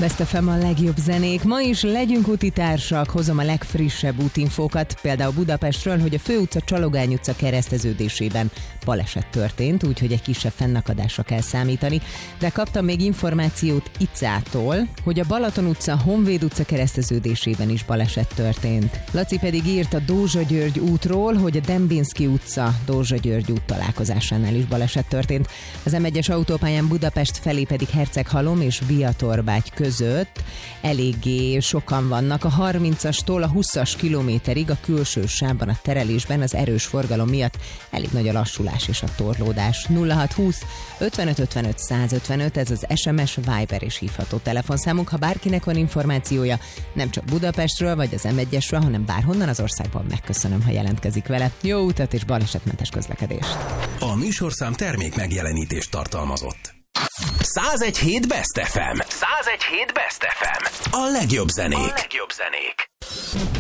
Best FM a legjobb zenék. Ma is legyünk útitársak, hozom a legfrissebb útinfókat, például Budapestről, hogy a Főutca Csalogány utca kereszteződésében baleset történt, úgyhogy egy kisebb fennakadásra kell számítani, de kaptam még információt Icától, hogy a Balaton utca Honvéd utca kereszteződésében is baleset történt. Laci pedig írt a Dózsa-György útról, hogy a Dembinszky utca Dózsa-György út találkozásánál is baleset történt. Az M1-es autópályán Budapest felé pedig Herceghalom és Biatorbágy között eléggé sokan vannak. A 30-astól a 20-as kilométerig a külső sávban a terelésben az erős forgalom miatt elég nagy a lassulás és a torlódás. 0620 55 55 155, ez az SMS, Viber és hívható telefonszámunk. Ha bárkinek van információja, nem csak Budapestről vagy az M1-esről, hanem bárhonnan az országban, megköszönöm, ha jelentkezik vele. Jó utat és balesetmentes közlekedést! A műsorszám termék megjelenítést tartalmazott. 101.7 Best FM. 101.7 Best FM. A legjobb zenék.